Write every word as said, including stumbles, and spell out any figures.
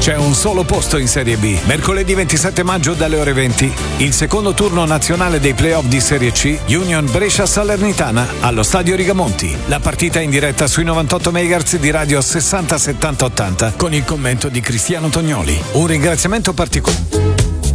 C'è un solo posto in Serie B. Mercoledì ventisette maggio dalle ore venti. Il secondo turno nazionale dei playoff di Serie C, Union Brescia-Salernitana, allo stadio Rigamonti. La partita è in diretta sui novantotto megahertz di Radio sessanta settanta ottanta con il commento di Cristiano Tognoli. Un ringraziamento particolare.